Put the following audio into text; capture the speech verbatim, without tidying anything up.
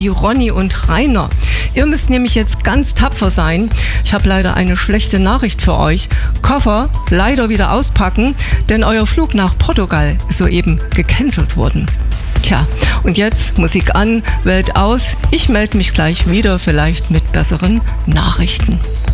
Die Ronny und Rainer. Ihr müsst nämlich jetzt ganz tapfer sein. Ich habe leider eine schlechte Nachricht für euch. Koffer leider wieder auspacken, denn euer Flug nach Portugal ist soeben gecancelt worden. Tja, und jetzt Musik an, Welt aus. Ich melde mich gleich wieder, vielleicht mit besseren Nachrichten.